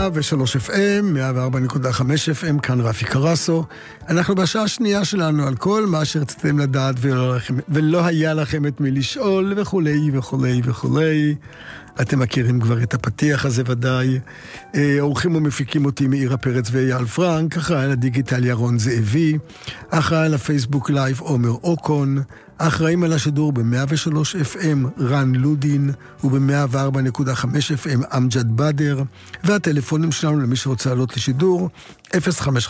103 FM, 104.5 FM, כאן רפי קרסו. אנחנו בשעה השנייה שלנו על כל מה שרציתם לדעת ולא היה לכם את מי לשאול וכולי וכולי וכולי. אתם מכירים כבר את הפתיח הזה ודאי. עורכים ומפיקים אותי מאירה פרץ ואייל פרנק, אחראי על הדיגיטל ירון זאבי, אחראי על הפייסבוק לייב עומר אוקון, אחראים על השידור ב-103 FM רן לודין וב-104.5 FM אמג'ד בדר, והטלפונים שלנו למי שרוצה לעלות לשידור 0552-103-103,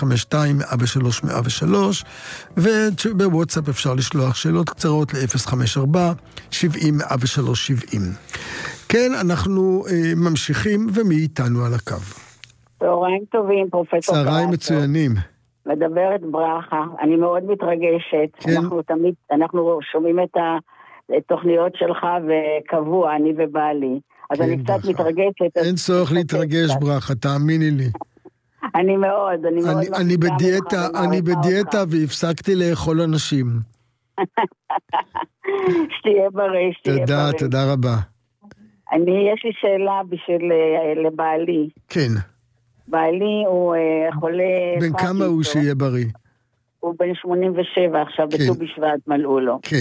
ובוואטסאפ אפשר לשלוח שאלות קצרות ל-054-70-103-70. כן, אנחנו ממשיכים, ומי איתנו על הקו? צהריים טובים, פרופסור קרסו. צהריים מצוינים. מדברת ברכה, אני מאוד מתרגשת. כן. אנחנו שומעים את התוכניות שלך וקבוע, אני ובעלי. אז כן, אני קצת ברכה. מתרגשת. אין צורך להתרגש ברכה, תאמיני לי. אני מאוד אני בדיאטה והפסקתי לאכול אנשים. שתהיה בריא, שתהיה בריא. תודה רבה. יש לי שאלה לבעלי. כן. בעלי הוא חולה... בן כמה הוא שיהיה בריא? הוא בן 87 עכשיו, בט"ו בשבט מלאו לו. כן.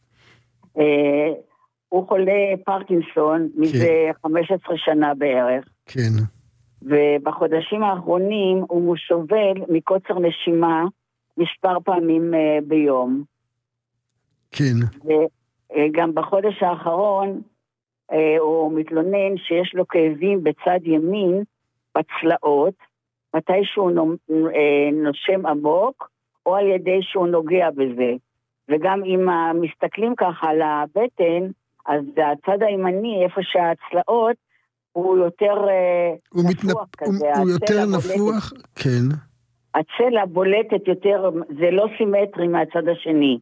הוא חולה פרקינסון מזה 15 שנה בערך. כן. ובחודשים האחרונים הוא סובל מקוצר נשימה מספר פעמים ביום. כן. וגם בחודש האחרון הוא מתלונן שיש לו כאבים בצד ימין, בצלעות, מתי שהוא נושם עמוק, או על ידי שהוא נוגע בזה. וגם אם מסתכלים ככה על הבטן, אז הצד הימני, איפה שהצלעות, הוא יותר נפוח כזה. הוא יותר נפוח, כן. הצלע בולטת יותר, זה לא סימטרי מהצד השני.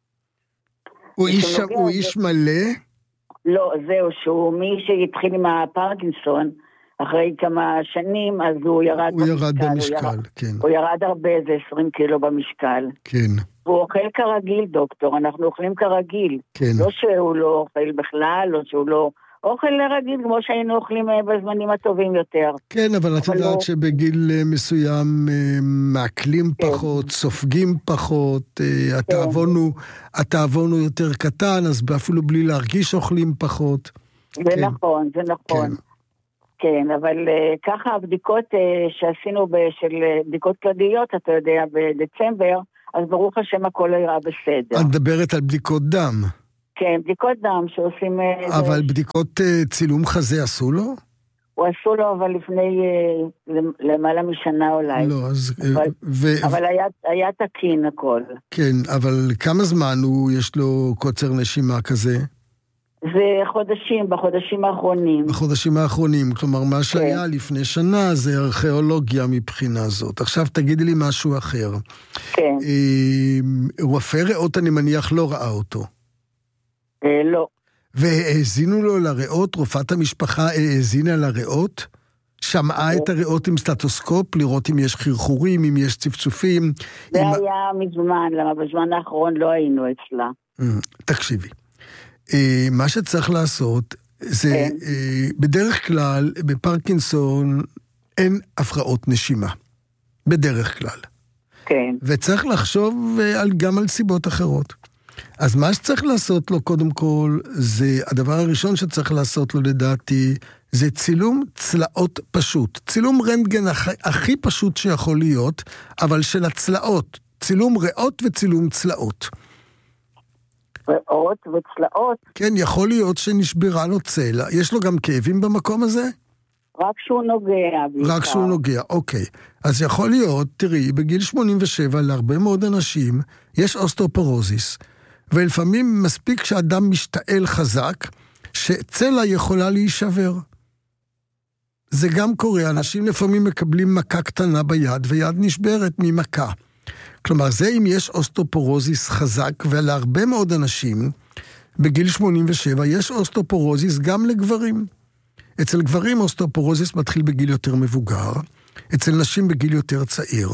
הוא איש מלא? לא, זהו, שהוא מי שהתחיל עם הפרקינסון, אחרי כמה שנים, אז הוא ירד במשקל, כן. הוא ירד הרבה, זה 20 קילו במשקל. כן. הוא אוכל כרגיל, דוקטור, אנחנו אוכלים כרגיל. כן. לא שהוא לא אוכל בכלל, לא שהוא לא... אוכל רגיל, כמו שהיינו אוכלים בזמנים הטובים יותר. כן, אבל את יודעת שבגיל מסוים מעכלים פחות, סופגים פחות, התאבון הוא יותר קטן, אז אפילו בלי להרגיש אוכלים פחות. זה נכון, זה נכון. כן, אבל ככה הבדיקות שעשינו של בדיקות כלדיות, אתה יודע, בדצמבר, אז ברוך השם הכל היה בסדר. את מדברת על בדיקות דם. כן, בדיקות דם שעושים... אבל בדיקות צילום חזה עשו לו? הוא עשו לו, אבל לפני למעלה משנה אולי. לא, אז... אבל היה תקין הכל. כן, אבל כמה זמן יש לו קוצר נשימה כזה? זה בחודשים האחרונים. בחודשים האחרונים, כלומר, מה שהיה לפני שנה זה ארכיאולוגיה מבחינה זאת. עכשיו תגידי לי משהו אחר. כן. רופא ריאות, אני מניח, לא ראה אותו. לא. והאזינו לו לריאות, רופאת המשפחה האזינה לריאות, שמעה את הריאות עם סטטוסקופ, לראות אם יש חרחורים, אם יש צפצופים. זה היה מזמן, למה בזמן האחרון לא היינו אצלה. תקשיבי. מה שצריך לעשות, זה בדרך כלל, בפרקינסון אין הפרעות נשימה. בדרך כלל. כן. וצריך לחשוב גם על סיבות אחרות. אז מה שצריך לעשות לו קודם כל, זה הדבר הראשון שצריך לעשות לו לדעתי, זה צילום צלעות פשוט. צילום רנטגן הכי פשוט שיכול להיות, אבל של הצלעות. צילום ריאות וצילום צלעות. ריאות וצלעות? כן, יכול להיות שנשברה לו צלע. יש לו גם כאבים במקום הזה? רק שהוא נוגע. רק שהוא נוגע, אוקיי. אז יכול להיות, תראי, בגיל 87 להרבה מאוד אנשים יש אוסטאופורוזיס. ולפעמים מספיק שאדם משתעל חזק, שצלע יכולה להישבר. זה גם קורה, אנשים לפעמים מקבלים מכה קטנה ביד, ויד נשברת ממכה. כלומר, זה אם יש אוסטאופורוזיס חזק, ולהרבה מאוד אנשים, בגיל 87, יש אוסטאופורוזיס גם לגברים. אצל גברים אוסטאופורוזיס מתחיל בגיל יותר מבוגר, אצל נשים בגיל יותר צעיר,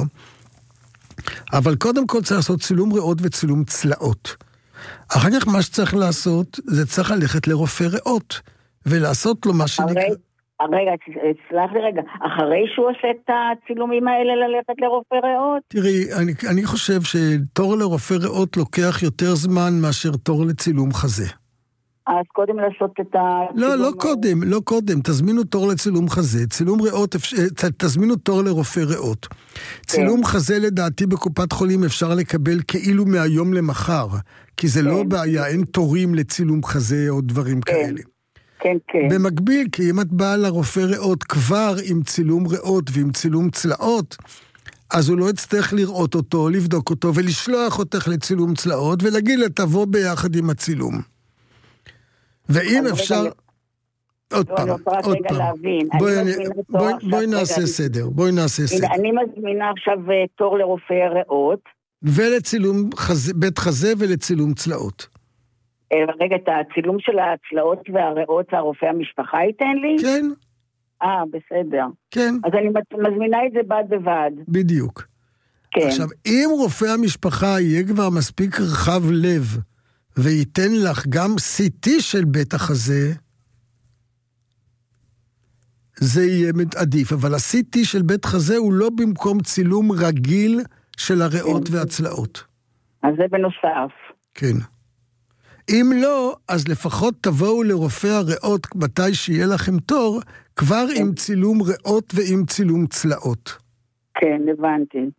אבל קודם כל צריך לעשות צילום ריאות וצילום צלעות. אחר כך מה שצריך לעשות, זה צריך ללכת לרופא ריאות, ולעשות לו מה שנקרא... רגע, סלח לי רגע, אחרי שהוא עושה את הצילומים האלה ללכת לרופא ריאות? תראי, אני חושב שתור לרופא ריאות לוקח יותר זמן מאשר תור לצילום חזה. אז קודם לעשות את הצילום... לא קודם, תזמינו תור לצילום חזה, צילום ריאות, תזמינו תור לרופא ריאות. צילום חזה לדעתי בקופת חולים אפשר לקבל כאילו מהיום למחר, כי זה לא בעיה, אין תורים לצילום חזה או דברים כאלה. כן. במקביל, כי אם את באה לרופא ריאות כבר עם צילום ריאות ועם צילום צלעות, אז הוא לא יצטרך לראות אותו, לבדוק אותו ולשלוח אותך לצילום צלעות ולהגיד לה תבוא ביחד עם הצילום. ואם אפשר... עוד פעם. בואי נעשה סדר. אני מזמינה עכשיו תור לרופא ריאות. ולצילום בית חזה ולצילום צלעות. רגע, את הצילום של הצלעות והריאות הרופא המשפחה ייתן לי? כן. בסדר. כן. אז אני מזמינה את זה בד בבד. בדיוק. כן. עכשיו, אם רופא המשפחה יהיה כבר מספיק רחב לב, וייתן לך גם CT של בית החזה, זה יהיה עדיף. אבל ה-CT של בית חזה הוא לא במקום צילום רגיל של הריאות והצלעות. אז זה בנוסף. כן. אם לא, אז לפחות תבואו לרופא הריאות מתי שיהיה לכם תור, כבר עם צילום ריאות ועם צילום צלעות. כן, הבנתי.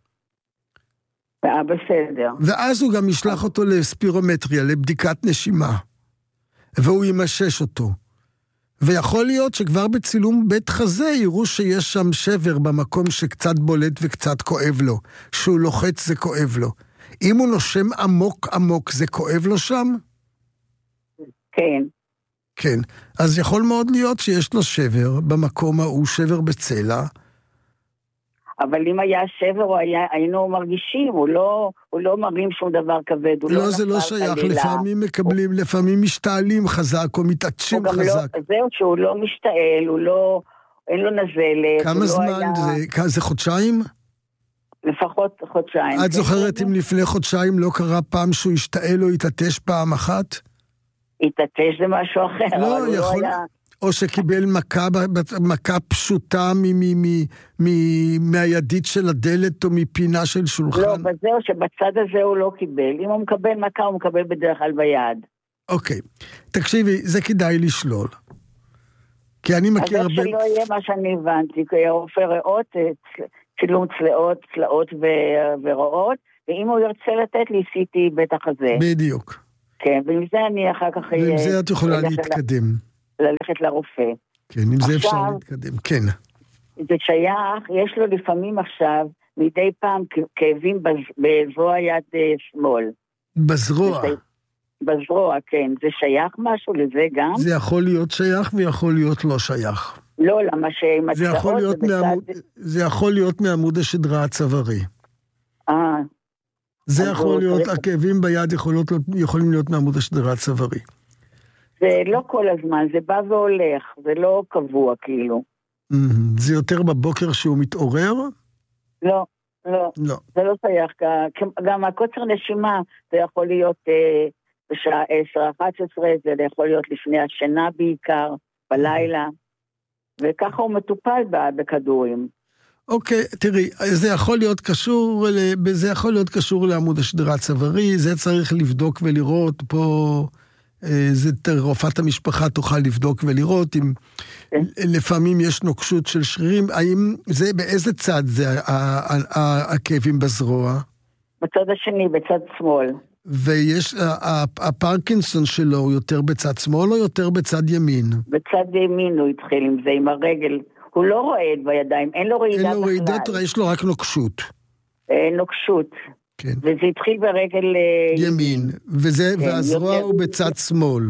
בסדר. ואז הוא גם ישלח אותו לספירומטריה, לבדיקת נשימה. והוא ימשש אותו. ויכול להיות שכבר בצילום בית חזה יראו שיש שם שבר במקום שקצת בולט וקצת כואב לו. שהוא לוחץ זה כואב לו. אם הוא נושם עמוק עמוק זה כואב לו שם? כן. כן. אז יכול מאוד להיות שיש לו שבר במקום ההוא, שבר בצלע. אבל אם היה שבר, היינו מרגישים, הוא לא מרים שום דבר כבד. לא, זה לא שייך, לפעמים מקבלים, לפעמים משתעלים חזק, או מתעטשים חזק. זהו, שהוא לא משתעל, אין לו נזלת. כמה זמן זה? זה חודשיים? לפחות חודשיים. את זוכרת אם לפני חודשיים לא קרה פעם שהוא השתעל או התעטש פעם אחת? התעטש זה משהו אחר. לא, יכול... או שקיבל מכה פשוטה מהידית של הדלת או מפינה של שולחן. לא, בזהו שבצד הזה הוא לא קיבל. אם הוא מקבל מכה, הוא מקבל בדרך כלל ביד. אוקיי. תקשיבי, זה כדאי לשלול. כי אני מכיר הרבה... אז זה שלא יהיה מה שאני הבנתי, כי רופא ריאות, צילום צלעות וריאות, ואם הוא ירצה לתת לי CT בטח הזה. בדיוק. כן, ועם זה אני אחר כך... ועם זה את יכולה להתקדם. ללכת לרופא. כן, אם זה אפשר להתקדם, כן. זה שייך, יש לו לפעמים עכשיו, מדי פעם כאבים בזרוע יד שמאל. בזרוע? בזרוע, כן. זה שייך משהו לזה גם? זה יכול להיות שייך ויכול להיות לא שייך. לא, למה שעם הצלעות זה יכול להיות מעמוד השדרה הצווארי. זה יכול להיות, הכאבים ביד יכולים להיות מעמוד השדרה הצווארי. זה לא כל הזמן, זה בא והולך, זה לא קבוע כאילו. זה יותר בבוקר שהוא מתעורר? לא, זה לא שייך, גם הקוצר נשימה, זה יכול להיות בשעה 10-11, זה יכול להיות לפני השינה בעיקר, בלילה, וככה הוא מטופל בכדורים. אוקיי, תראי, זה יכול להיות קשור לעמוד השדרה הצווארי, זה צריך לבדוק ולראות פה... רופאת המשפחה תוכל לבדוק ולראות אם לפעמים יש נוקשות של שרירים, האם זה באיזה צד זה הכאבים בזרוע? בצד השני, בצד שמאל. ויש, הפרקינסון שלו הוא יותר בצד שמאל או יותר בצד ימין? בצד ימין הוא התחיל עם זה, עם הרגל, הוא לא רועד בידיים, אין לו רעידה בכלל. אין לו רעידות, יש לו רק נוקשות. נוקשות. כן. וזה התחיל ברגל... ימין, והזרוע הוא בצד שמאל.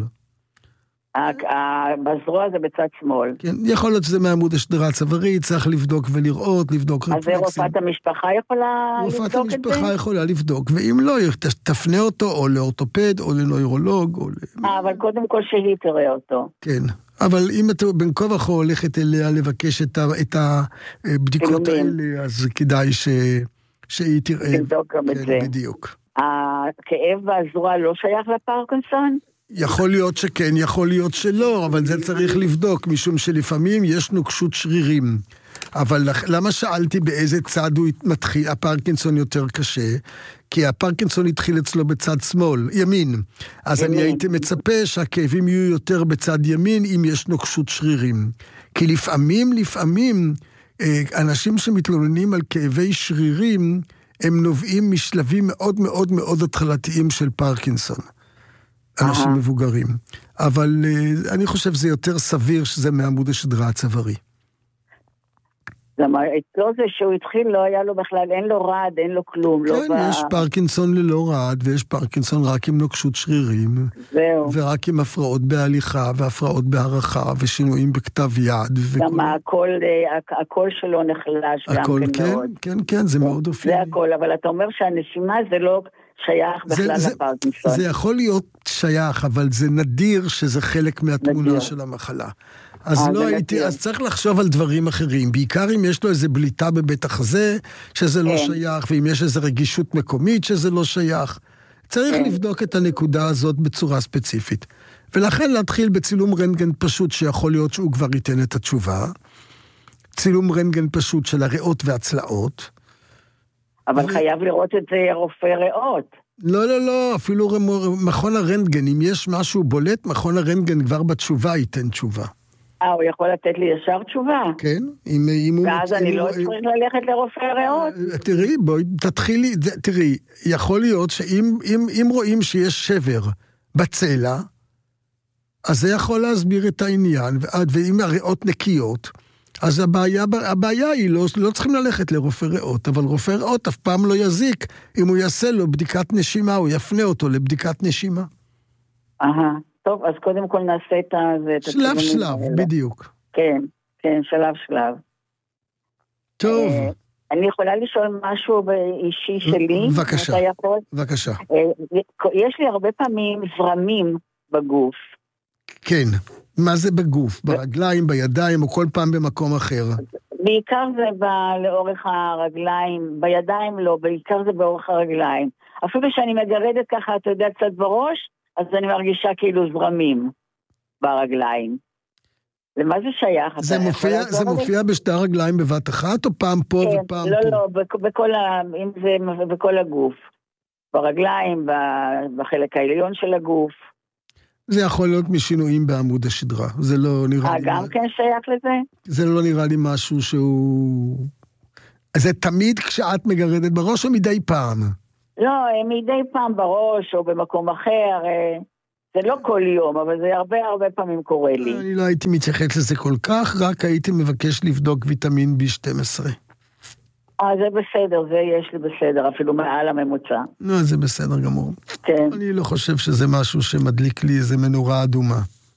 בזרוע זה בצד שמאל. כן, יכול להיות שזה מעמוד השדרה הצווארי, צריך לבדוק ולראות, לבדוק רפלקסים. אז רופאת המשפחה יכולה לבדוק את זה? רופאת המשפחה יכולה לבדוק, ואם לא, תפנה אותו או לאורתופד או לנוירולוג. אבל קודם כל שהיא תראה אותו. כן, אבל אם אתה בין כה וכה הולכת אליה לבקש את הבדיקות האלה, אז כדאי שהיא תראה. תבדוק גם את זה. בדיוק. הכאב והזרוע לא שייך לפרקינסון? יכול להיות שכן, יכול להיות שלא, אבל זה צריך לבדוק, משום שלפעמים יש נוקשות שרירים. אבל למה שאלתי באיזה צד הוא מתחיל, הפרקינסון יותר קשה? כי הפרקינסון התחיל אצלו בצד שמאל, ימין. אז אני הייתי מצפה שהכאבים יהיו יותר בצד ימין, אם יש נוקשות שרירים. כי לפעמים, אנשים שמתלוננים על כאבי שרירים, הם נובעים משלבים מאוד מאוד מאוד התחלתיים של פרקינסון. אנשים מבוגרים. אבל אני חושב שזה יותר סביר שזה מעמוד השדרה הצווארי. למה, אצלו זה שהוא התחיל, לא היה לו בכלל, אין לו רעד, אין לו כלום. כן, לא יש פרקינסון ללא רעד, ויש פרקינסון רק עם נוקשות שרירים. זהו. ורק עם הפרעות בהליכה, והפרעות בהערכה, ושינויים בכתב יד. גם הקול שלו נחלש גם כן מאוד. כן, זה מאוד אופייני. זה הכל, אבל אתה אומר שהנשימה זה לא שייך בכלל לפרקינסון. זה יכול להיות שייך, אבל זה נדיר שזה חלק מהתמונה של המחלה. אז לא הייתי, אז צריך לחשוב על דברים אחרים, בעיקר אם יש לו איזה בליטה בבית החזה, שזה לא שייך, ואם יש איזו רגישות מקומית שזה לא שייך. צריך לבדוק את הנקודה הזאת בצורה ספציפית. ולכן להתחיל בצילום רנטגן פשוט, שיכול להיות שהוא כבר ייתן את התשובה. צילום רנטגן פשוט של הריאות והצלעות. אבל חייב לראות את זה רופא ריאות. לא, אפילו מכון הרנטגן, אם יש משהו בולט, מכון הרנטגן כבר בתשובה ייתן תשובה. הוא יכול לתת לי ישר תשובה? כן. ואז אני לא צריך ללכת לרופא ריאות? תראי, בואי, תתחילי, תראי, יכול להיות שאם רואים שיש שבר בצלע, אז זה יכול להסביר את העניין, ואם הריאות נקיות, אז הבעיה היא, לא צריכים ללכת לרופא ריאות, אבל רופא ריאות אף פעם לא יזיק, אם הוא יעשה לו בדיקת נשימה, הוא יפנה אותו לבדיקת נשימה. טוב, אז קודם כל נעשה את שלב, בדיוק. כן, שלב. טוב. אני יכולה לשאול משהו אישי שלי? בבקשה. יש לי הרבה פעמים זרמים בגוף. כן, מה זה בגוף? ברגליים, בידיים, או כל פעם במקום אחר? בעיקר זה לאורך הרגליים, בידיים לא, בעיקר זה באורך הרגליים. אפילו שאני מגרדת ככה, אתה יודע, קצת בראש, אז אני מרגישה כאילו זרמים ברגליים. למה זה שייך? זה מופיע בשתי הרגליים בבת אחת, או פעם פה ופעם פה? לא, בכל הגוף. ברגליים, בחלק העליון של הגוף. זה יכול להיות משינויים בעמוד השדרה. זה לא נראה לי... גם כן שייך לזה? זה לא נראה לי משהו שהוא... זה תמיד כשאת מגרדת בראש או מדי פעם? לא, מדי פעם בראש או במקום אחר, זה לא כל יום, אבל זה הרבה פעמים קורה לי. אני לא הייתי מתייחס לזה כל כך, רק הייתי מבקש לבדוק ויטמין B12. זה בסדר, זה יש לי בסדר, אפילו מעל הממוצע. לא, זה בסדר גמור. כן. אני לא חושב שזה משהו שמדליק לי איזה מנורה אדומה.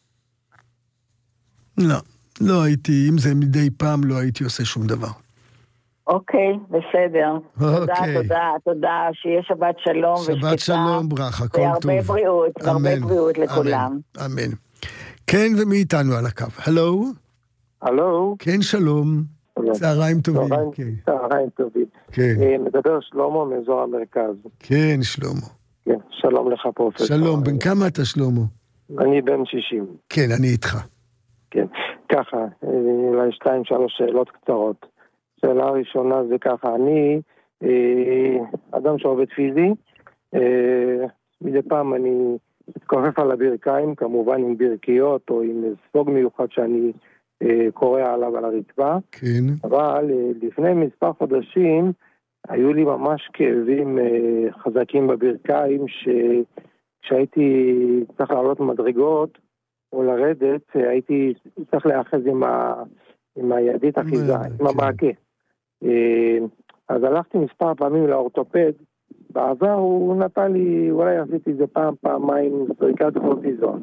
לא הייתי, אם זה מדי פעם לא הייתי עושה שום דבר. אוקיי, בסדר. תודה, שיהיה שבת שלום ושקטה. שבת שלום, ברכה, כל טוב. והרבה בריאות לכולם. אמן. כן, ומי איתנו על הקו? הלו? הלו? כן, שלום. צהריים טובים. צהריים טובים. מדבר שלמה מאזור המרכז. כן, שלמה. כן, שלום לך פרופסור. שלום, בן כמה אתה שלמה? אני בן 60. כן, אני איתך. כן, ככה, אולי 2-3 שאלות קצרות. שאלה הראשונה זה ככה, אני אדם שעובד פיזי, מדי פעם אני מתכופף על הברכיים, כמובן עם ברכיות או עם ספוג מיוחד שאני קורא עליו על הרצפה, כן. אבל לפני מספר חודשים היו לי ממש כאבים חזקים בברכיים, שכשהייתי צריך לעלות מדרגות או לרדת, הייתי צריך להאחז עם הידית אחיזה, עם המעקה. אז הלכתי מספר פעמים לאורתופד, בעבר הוא נתן לי, אולי עשיתי את זה פעמיים, זריקת קורטיזון.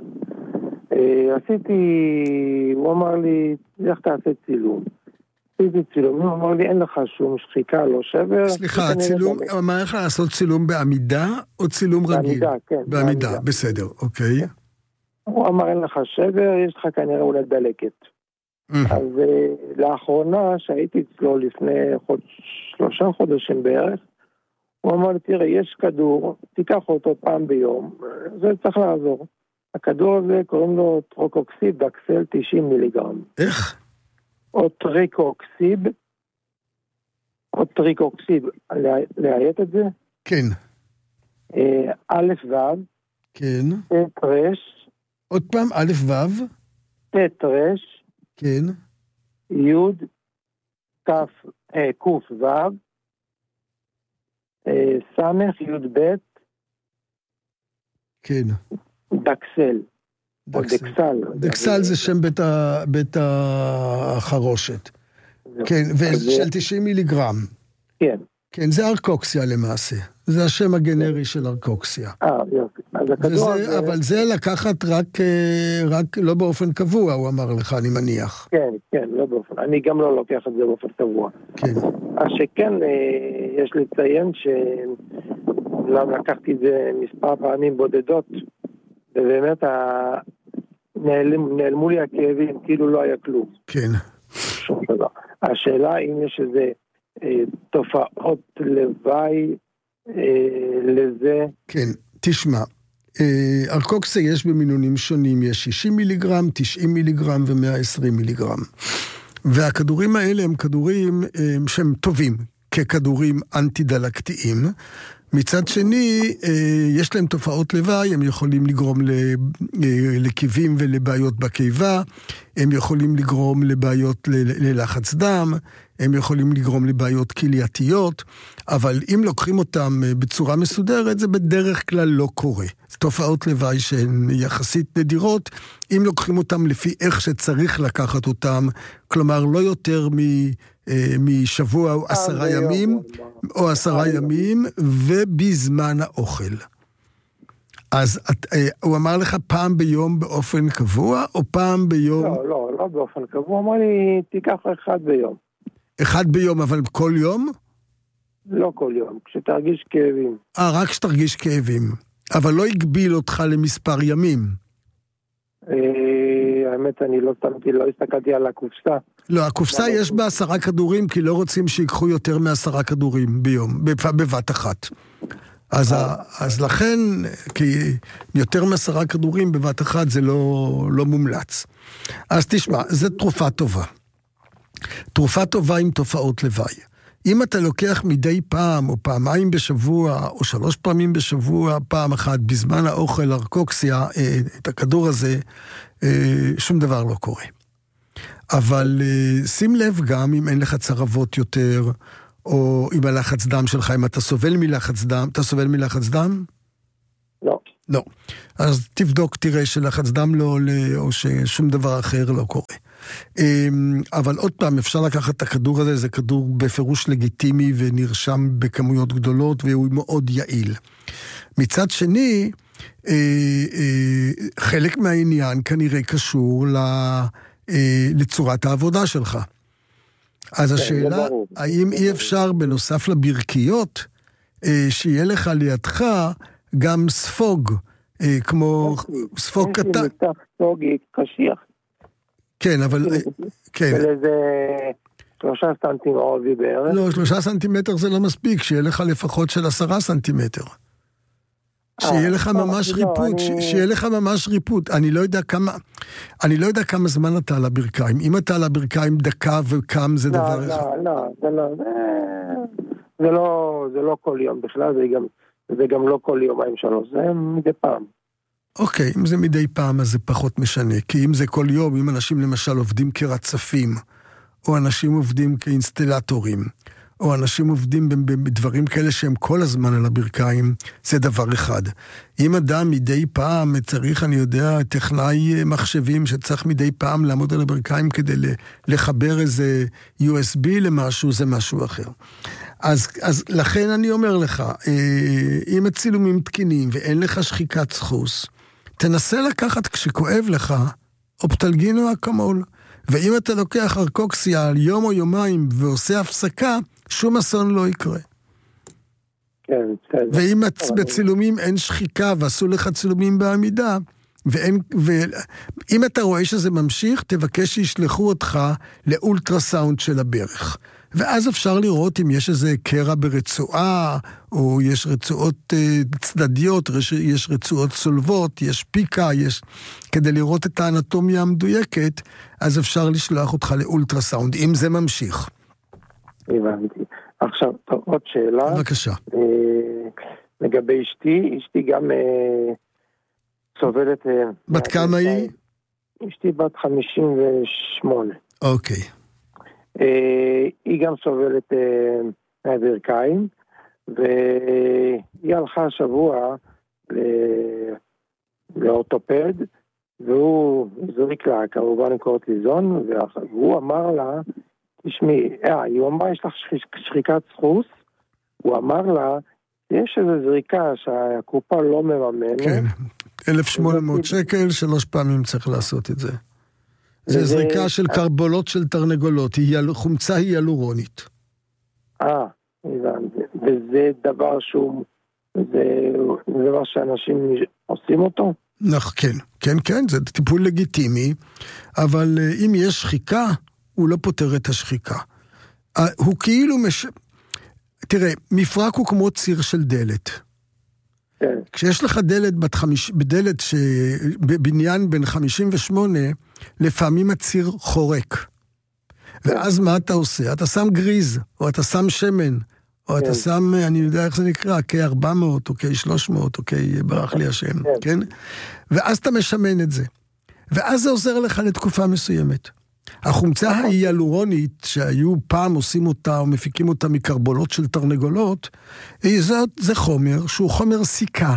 הוא אמר לי, איך תעשה צילום? עשיתי צילום, הוא אמר לי, אין לך שום שחיקה, לא שבר. סליחה, צילום, מה איך לעשות צילום בעמידה או צילום רגיל? בעמידה, כן. בעמידה, בסדר, אוקיי. הוא אמר, אין לך שבר, יש לך כנראה אולי דלקת. אז לאחרונה, שהייתי אצלו לפני 3 חודשים בערך, הוא אמר לי, תראה, יש כדור, תיקח אותו פעם ביום, זה צריך לעזור. הכדור הזה קוראים לו טרוקוקסיב דקסל 90 מיליגרם. איך? או טריקוקסיב, להיית את זה? כן. א' ו'. כן. ט' ר'. עוד פעם, א' ו'. ט' ר'. כן. י' ק' ו'. ס' י' ב'. כן. דקסל. דקסל זה שם בית החרושת. כן, ושל 90 מיליגרם. כן. כן, זה ארקוקסיה למעשה. זה השם הגנרי של ארקוקסיה. יופי. אבל זה לקחת רק לא באופן קבוע, הוא אמר לך, אני מניח. כן, לא באופן. אני גם לא לוקח את זה באופן קבוע. כן. אז שכן, יש לציין שאומנם לקחתי את זה מספר פעמים בודדות, ובאמת נעלמו לי הכאבים, כאילו לא היה כלום. כן. שום דבר. השאלה אם יש איזה תופעות לוואי לזה. כן, תשמע, ארקוקסיה יש במינונים שונים, יש 60 מיליגרם, 90 מיליגרם ו120 מיליגרם. והכדורים האלה הם כדורים שהם טובים, ככדורים אנטי-דלקתיים. מצד שני, יש להם תופעות לוואי, הם יכולים לגרום לכאבים ולבעיות בקיבה, הם יכולים לגרום לבעיות ללחץ דם, הם יכולים לגרום לבעיות כלייתיות, אבל אם לוקחים אותם בצורה מסודרת, זה בדרך כלל לא קורה. זה תופעות לוואי שהן יחסית נדירות, אם לוקחים אותם לפי איך שצריך לקחת אותם, כלומר לא יותר משבוע או 10 ימים, או 10 ימים, ובזמן האוכל. אז הוא אמר לך פעם ביום באופן קבוע, או פעם ביום? לא באופן קבוע, הוא אמר לי, תיקח 1 ביום. 1 ביום, אבל כל יום? לא כל יום, כשתרגיש כאבים. רק כשתרגיש כאבים. אבל לא הגביל אותך למספר ימים. האמת, אני לא הסתכלתי על הקופסה. לא, הקופסה יש בה 10 כדורים, כי לא רוצים שיקחו יותר מ10 כדורים ביום, בבת אחת. אז לכן, כי יותר מ10 כדורים בבת אחת זה לא מומלץ. אז תשמע, זו תרופה טובה. תרופה טובה עם תופעות לוואי. אם אתה לוקח מדי פעם, או פעמיים בשבוע, או 3 פעמים בשבוע, פעם אחת, בזמן האוכל, ארקוקסיה, את הכדור הזה, שום דבר לא קורה. אבל שים לב גם אם אין לך צרבות יותר, או אם הלחץ דם שלך, אם אתה סובל מלחץ דם, אתה סובל מלחץ דם? לא. לא. אז תבדוק, תראה שלחץ דם לא עולה, או ששום דבר אחר לא קורה. אבל עוד פעם, אפשר לקחת את הכדור הזה, זה כדור בפירוש לגיטימי, ונרשם בכמויות גדולות, והוא מאוד יעיל. מצד שני, חלק מהעניין כנראה קשור לצורת העבודה שלך. אז השאלה, האם אי אפשר בנוסף לברכיות, שיהיה לך לידך גם ספוג, כמו ספוג קטן. ספוג קשיח. כן, אבל... כן. ולזה 3 סנטימטר עובי בערך. לא, 3 סנטימטר זה לא מספיק, שיהיה לך לפחות של 10 סנטימטר. שיהיה לך ממש ריפות, שיהיה לך ממש ריפות. אני לא יודע כמה זמן אתה על הברכיים. אם אתה על הברכיים דקה וקם זה דבר אחד. זה לא כל יום בכלל, זה גם לא כל יומיים 3, זה מדי פעם. אוקיי, אם זה מדי פעם אז זה פחות משנה, כי אם זה כל יום, אם אנשים למשל עובדים כרצפים, או אנשים עובדים כאינסטלטורים, או אנשים עובדים בדברים כאלה שהם כל הזמן על הברכיים, זה דבר אחד. אם אדם מדי פעם צריך, אני יודע, טכנאי מחשבים שצריך מדי פעם לעמוד על הברכיים כדי לחבר איזה USB למשהו, זה משהו אחר. אז לכן אני אומר לך, אם הצילומים תקינים ואין לך שחיקת סחוס, תנסה לקחת כשכואב לך אופטלגין או אקמול. ואם אתה לוקח ארקוקסיה על יום או יומיים ועושה הפסקה, שום אסון לא יקרה. כן, בסדר. ואם בצילומים אין שחיקה ועשו לך צילומים בעמידה, ואם אתה רואה שזה ממשיך, תבקש שישלחו אותך לאולטרסאונד של הברך. ואז אפשר לראות אם יש איזה קרע ברצועה, או יש רצועות צדדיות, יש רצועות צולבות, יש פיקה, כדי לראות את האנטומיה המדויקת, אז אפשר לשלוח אותך לאולטרסאונד, אם זה ממשיך. הבנתי. עכשיו, עוד שאלה. בבקשה. לגבי אשתי גם סובלת... בת כמה היא? אשתי בת 58. אוקיי. היא גם סובלת מהברכיים, והיא הלכה השבוע לאורתופד, והוא זריק לה כמובן קורטיזון, והוא אמר לה, תשמעי, היא אמרה, יש לך שחיקת סחוס, הוא אמר לה, יש איזו זריקה שהקופה לא מממנת. כן, 1,800 שקל, 3 פעמים צריך לעשות את זה. זה זריקה של קרבולות של תרנגולות, חומצה היאלורונית. וזה דבר שהוא, זה דבר שאנשים עושים אותו? כן, זה טיפול לגיטימי, אבל אם יש שחיקה, הוא לא פותר את השחיקה. הוא כאילו תראה, מפרק הוא כמו ציר של דלת. כן. כשיש לך בדלת בבניין בין 58, לפעמים הציר חורק. ואז מה אתה עושה? אתה שם גריז, או אתה שם שמן, או אתה שם, אני יודע איך זה נקרא, K400, או K300, או ברח לי השם, כן? ואז אתה משמן את זה. ואז זה עוזר לך לתקופה מסוימת. החומצה ההיאלורונית, שהיו פעם עושים אותה, או מפיקים אותה מקרבולות של תרנגולות, זה חומר שהוא חומר סיכה,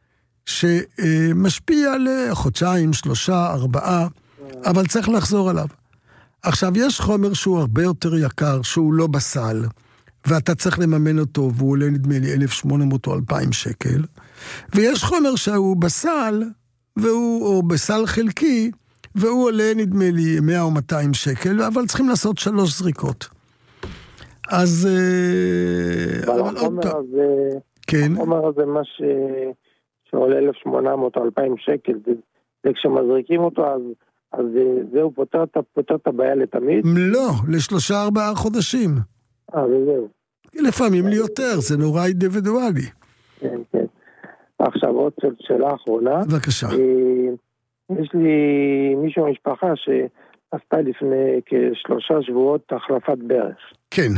שמשפיע לחודשיים, 3, 4, אבל צריך לחזור עליו. עכשיו, יש חומר שהוא הרבה יותר יקר, שהוא לא בסל, ואתה צריך לממן אותו, והוא עולה נדמה לי 1,800 או 2,000 שקל, ויש חומר שהוא בסל, או בסל חלקי, והוא עולה נדמה לי 100 או 200 שקל, אבל צריכים לעשות 3 זריקות. אז... אבל החומר הזה, מה שעולה 1,800 או 2,000 שקל, וכשמזריקים אותו, אז זהו פותר את הבעיה לתמיד? לא, ל3-4 חודשים. וזהו. לפעמים לי יותר, זה נורא אינדיבידואלי. כן. עכשיו עוד שאלה אחרונה. בבקשה. יש לי מישהו במשפחה שעשתה לפני כ3 שבועות החלפת ברך. כן.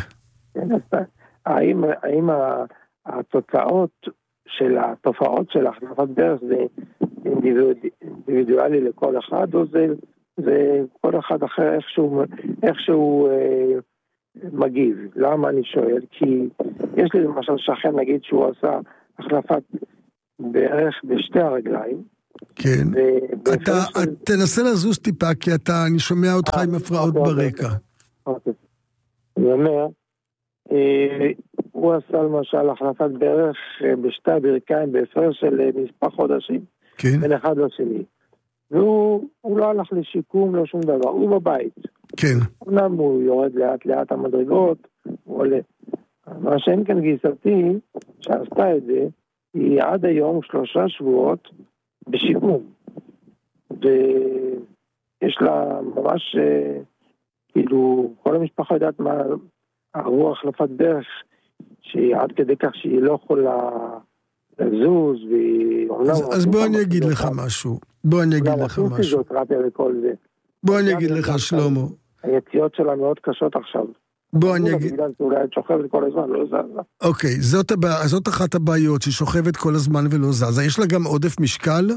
האם התוצאות של התופעות של החלפת ברך זה אינדיבידואלי לכל אחד, או זה כל אחד אחר איכשהו מגיב? למה אני שואל? כי יש לי למשל שכן, נגיד שהוא עשה החלפת ברך בשתי הרגליים, כן. תנסה לזוז טיפה, כי אני שומע אותך עם הפרעות ברקע. אני אומר, הוא עשה למשל החלפת ברך בשתי הברכיים בהפרש של מספר חודשים, בין אחד לשני. והוא לא הלך לשיקום, לא שום דבר, הוא בבית. כן. אומנם הוא יורד לאט לאט המדרגות, הוא עולה. מה שאין כאן גיסתי, שעשתה את זה, היא עד היום 3 שבועות בשיקום. ויש לה ממש, כאילו, כל המשפחה יודעת מה עבור החלפת ברך, שהיא עד כדי כך שהיא לא יכולה לזוז, אז בוא אני אגיד לך משהו. בוא אני אגיד לך, שלמה. היציאות שלה מאוד קשות עכשיו. בוא אני אגיד... בגלל שאולי את שוכבת כל הזמן, לא זזה. אוקיי, זאת אחת הבעיות, שהיא שוכבת כל הזמן ולא זזה. יש לה גם עודף משקל?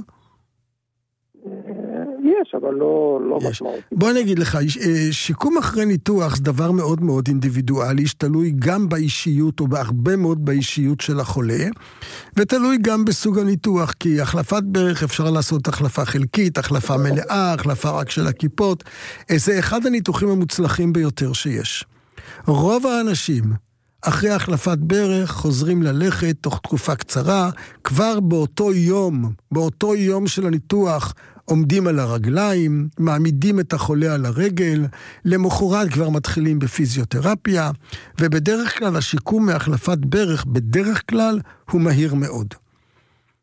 יש, אבל לא משמעותי. בוא אני אגיד לך, שיקום אחרי ניתוח זה דבר מאוד מאוד אינדיבידואלי, שתלוי גם באישיות, או בהרבה מאוד באישיות של החולה, ותלוי גם בסוג הניתוח, כי החלפת ברך אפשר לעשות החלפה חלקית, החלפה מלאה, החלפה רק של הכיפות. זה אחד הניתוחים המוצלחים ביותר שיש. רוב האנשים, אחרי החלפת ברך, חוזרים ללכת תוך תקופה קצרה, כבר באותו יום של הניתוח, עומדים על הרגליים, מעמידים את החולה על הרגל, למחרת כבר מתחילים בפיזיותרפיה, ובדרך כלל השיקום מהחלפת ברך, בדרך כלל הוא מהיר מאוד.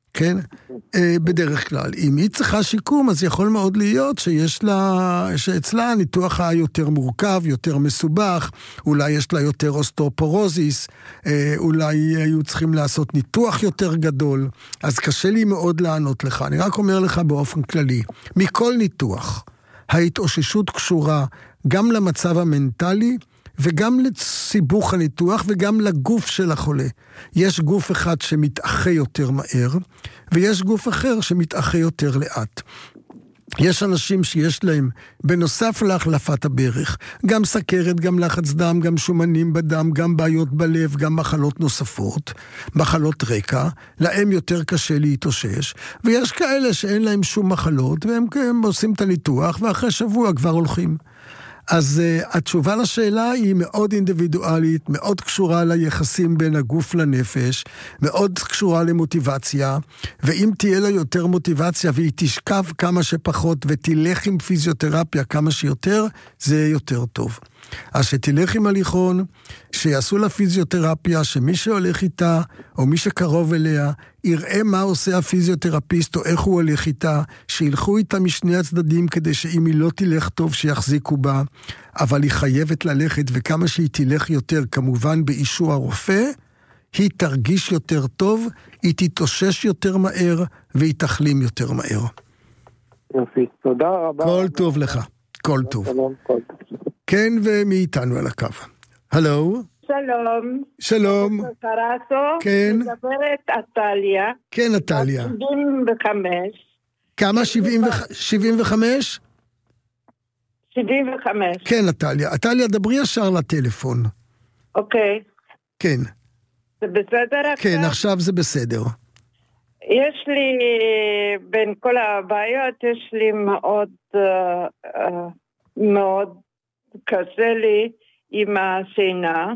כן? בדרך כלל. אם היא צריכה שיקום, אז יכול מאוד להיות שאצלה הניתוח היותר מורכב, יותר מסובך, אולי יש לה יותר אוסטאופורוזיס, אולי היו צריכים לעשות ניתוח יותר גדול, אז קשה לי מאוד לענות לך. אני רק אומר לך באופן כללי, מכל ניתוח, ההתאוששות קשורה גם למצב המנטלי, וגם לסיבוך הניתוח וגם לגוף של החולה. יש גוף אחד שמתאחה יותר מהר, ויש גוף אחר שמתאחה יותר לאט. יש אנשים שיש להם, בנוסף להחלפת הברך, גם סכרת, גם לחץ דם, גם שומנים בדם, גם בעיות בלב, גם מחלות נוספות, מחלות רקע, להם יותר קשה להתאושש, ויש כאלה שאין להם שום מחלות, והם עושים את הניתוח, ואחרי שבוע כבר הולכים. אז התשובה לשאלה היא מאוד אינדיבידואלית, מאוד קשורה ליחסים בין הגוף לנפש, מאוד קשורה למוטיבציה, ואם תהיה לה יותר מוטיבציה והיא תשכב כמה שפחות ותלך עם פיזיותרפיה כמה שיותר, זה יותר טוב. אז שתלך עם הליכון, שיעשו לה פיזיותרפיה, שמי שהולך איתה, או מי שקרוב אליה, יראה מה עושה הפיזיותרפיסט, או איך הוא הולך איתה, שילכו איתה משני הצדדים, כדי שאם היא לא תלך טוב, שיחזיקו בה, אבל היא חייבת ללכת, וכמה שהיא תלך יותר, כמובן באישור הרופא, היא תרגיש יותר טוב, היא תתאושש יותר מהר, והיא תחלים יותר מהר. יופי, תודה רבה. כל טוב לך, כל טוב. שלום, כל טוב. כן, ומי איתנו על הקו? הלו? שלום. שלום. קרסו. כן. מדברת עטליה. כן, עטליה. 75. כמה? 75? 75. כן, עטליה. עטליה, דברי ישר לטלפון. אוקיי. כן. זה בסדר עכשיו? כן, עכשיו זה בסדר. יש לי, בין כל הבעיות, יש לי מאוד קשה לי עם השינה.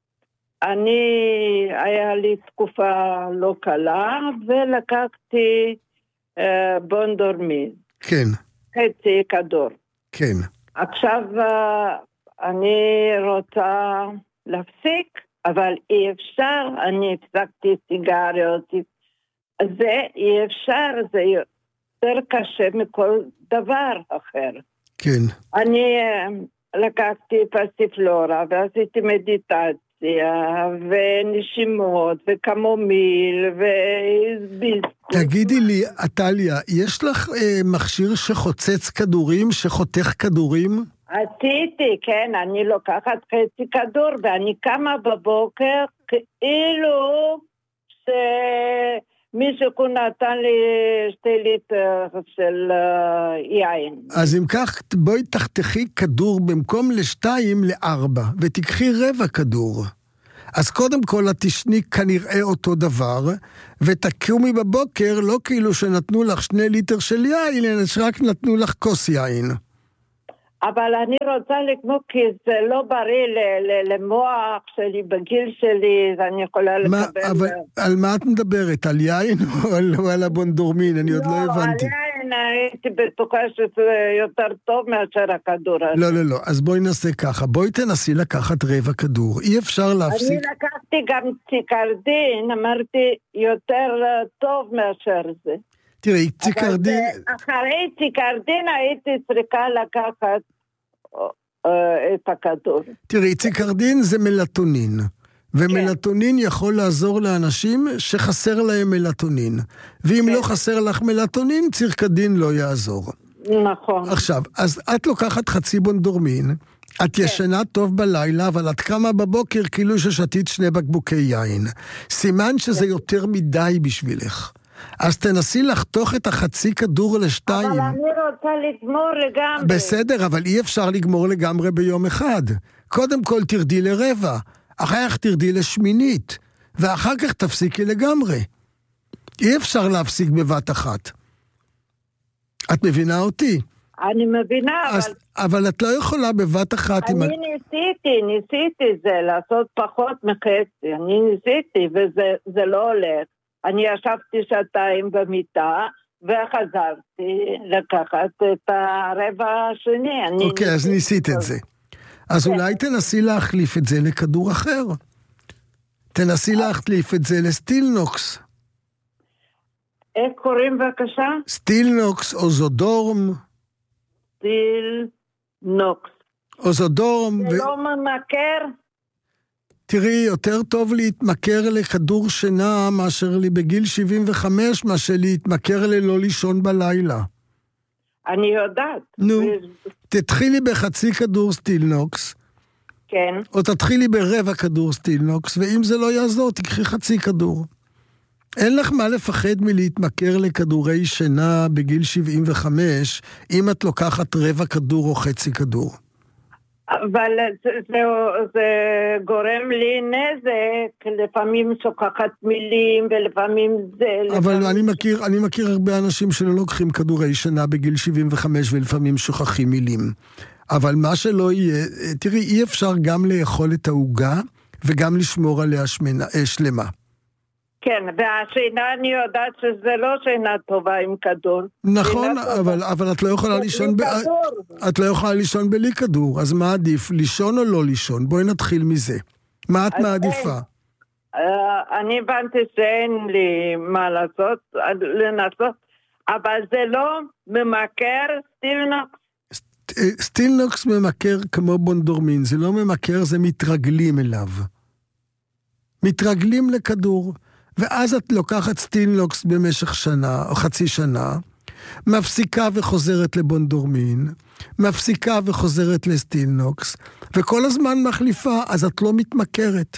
היה לי תקופה לא קלה, ולקחתי בונדורמין. כן. חצי כדור. כן. עכשיו אני רוצה להפסיק, אבל אי אפשר, אני הפסקתי סיגריות. זה אי אפשר, זה יותר קשה מכל דבר אחר. כן. אני לקחתי פסיפלורה, ועשיתי מדיטציה, ונשימות, וקמומיל, והסביסטות. תגידי לי, עטליה, יש לך מכשיר שחוצץ כדורים, שחותך כדורים? עשיתי, כן, אני לוקחת חצי כדור, ואני קמה בבוקר, כאילו מישהו נתן לי 2 ליטר של יין. אז אם כך, בואי תחתכי כדור במקום 2 ל4, ותקחי 1/4 כדור. אז קודם כל את תשני כנראה אותו דבר, ותקומי בבוקר לא כאילו שנתנו לך 2 ליטר של יין, אלא שרק נתנו לך כוס יין. אבל אני רוצה לקנות, כי זה לא בריא למוח שלי, בגיל שלי, ואני יכולה לקבל... אבל על מה את מדברת? על יין או על הבונדורמין? אני עוד לא הבנתי. לא, על יין הייתי בטוחה שזה יותר טוב מאשר הכדור הזה. לא. אז בואי נעשה ככה. בואי תנסי לקחת 1/4 כדור. אי אפשר להפסיק... אני לקחתי גם ציקרדין, אמרתי יותר טוב מאשר זה. תראי, ציקרדין... אחרי ציקרדין הייתי צריכה לקחת את הכדור. תראי, ציקרדין זה מלטונין, ומלטונין יכול לעזור לאנשים שחסר להם מלטונין. ואם לא חסר לך מלטונין, ציקרדין לא יעזור. נכון. עכשיו, אז את לוקחת חצי בונדורמין, את ישנה טוב בלילה, אבל את קמה בבוקר כאילו ששתית 2 בקבוקי יין. סימן שזה יותר מדי בשבילך. אז תנסי לחתוך את החצי כדור ל2. אבל אני רוצה לגמור לגמרי. בסדר, אבל אי אפשר לגמור לגמרי ביום אחד. קודם כל תרדי ל1/4, אחר כך תרדי ל8, ואחר כך תפסיקי לגמרי. אי אפשר להפסיק בבת אחת. את מבינה אותי? אני מבינה, אבל את לא יכולה בבת אחת... אני ניסיתי זה, לעשות פחות מחצי. אני ניסיתי, וזה לא הולך. אני ישבתי 2 במיטה, וחזרתי לקחת את 1/4 השני. אוקיי, אז ניסית את זה. אז אולי תנסי להחליף את זה לכדור אחר. תנסי להחליף את זה לסטילנוקס. איך קוראים בבקשה? סטילנוקס, אוזודורם. סטילנוקס. אוזודורם. זה לא ממכר? תראי, יותר טוב להתמכר לכדור שינה מאשר לי בגיל 75, מאשר להתמכר ללא לישון בלילה. אני יודעת. נו, תתחילי בחצי כדור סטילנוקס. כן. או תתחילי ברבע כדור סטילנוקס, ואם זה לא יעזור, תקחי חצי כדור. אין לך מה לפחד מלהתמכר לכדורי שינה בגיל 75, אם את לוקחת רבע כדור או חצי כדור. אבל זה גורם לי נזק, לפעמים שוכחת מילים, ולפעמים זה... אבל אני מכיר הרבה אנשים שלא לוקחים כדורי שינה בגיל 75, ולפעמים שוכחים מילים. אבל מה שלא יהיה, תראי, אי אפשר גם לאכול את העוגה, וגם לשמור עליה שלמה. כן, והשינה אני יודעת שזה לא שינה טובה עם כדור. נכון, אבל את לא יכולה לישון את לא יכולה לישון בלי כדור, אז מה עדיף, לישון או לא לישון? בואי נתחיל מזה. מה את מעדיפה? אני הבנתי שאין לי מה לנסות, אבל זה לא ממכר סטילנוקס. סטילנוקס ממכר כמו בונדורמין, זה לא ממכר, זה מתרגלים אליו. מתרגלים לכדור. ואז את לוקחת סטילנוקס במשך שנה או חצי שנה, מפסיקה וחוזרת לבונדורמין, מפסיקה וחוזרת לסטילנוקס, וכל הזמן מחליפה, אז את לא מתמכרת.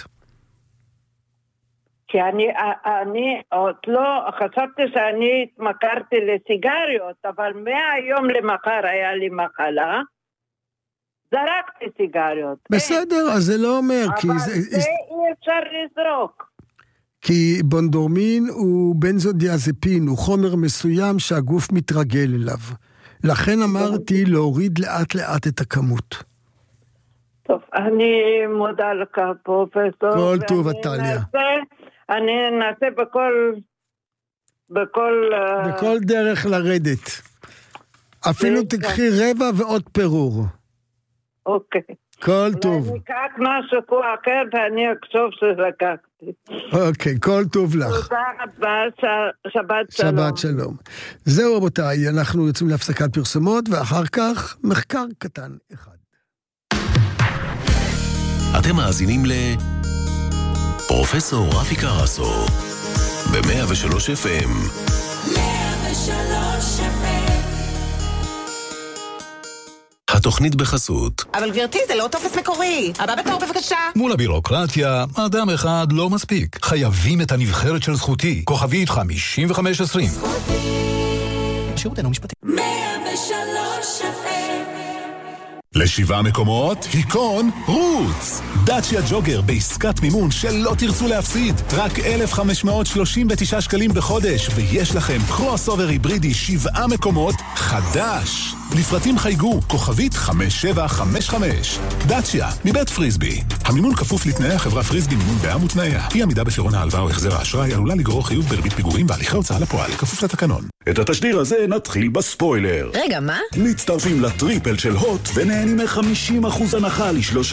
כי אני עוד לא, חשבתי שאני התמכרתי לסיגריות, אבל מהיום למחר היה לי מחלה, זרקתי סיגריות. בסדר, אז זה לא אומר, אבל זה אי אפשר לזרוק. כי בונדורמין הוא בנזודיאזפין, הוא חומר מסוים שהגוף מתרגל אליו. לכן אמרתי להוריד לאט לאט את הכמות. טוב, אני מודה לך פרופסור. כל טוב, טליה. אני אנסה בכל דרך לרדת. אפילו תקחי רבע ועוד פירור. אוקיי. כל טוב. אני אקח משהו אחר ואני אחשוב שלקחתי. אוקיי, כל טוב לך. תודה רבה, שבת שלום. שבת שלום. זהו רבותיי, אנחנו יוצאים להפסקת פרסומות, ואחר כך מחקר קטן אחד. אתם מאזינים פרופסור רפי קרסו ב-103 FM. 103 FM. התוכנית בחסות. אבל גברתי, זה לא טופס מקורי. הבא בתור בבקשה. מול הבירוקרטיה, אדם אחד לא מספיק. חייבים את הנבחרת של זכותי. כוכבית 5520. זכותי. שירות אינו משפטי. 103 FM. ל7 מקומות, היקון רוץ. דאצ'יה ג'וגר בעסקת מימון שלא תרצו להפסיד. רק 1,539 שקלים בחודש, ויש לכם קרוס אובר היברידי 7 מקומות חדש. לפרטים חייגו, כוכבית 5755. דאצ'יה, מבית פריסבי. המימון כפוף לתנאי החברה פריסבי מימון בע"מ ותנאיה. אי עמידה בפירעון ההלוואה או החזר האשראי עלולה לגרור חיוב בריבית פיגורים והליכי הוצאה לפועל, כפוף לתקנון. את התשדיר הזה נתחיל בספוילר. רגע, מה? מצטרפים לטריפל של הוט ונהנים מ50% הנחה ל3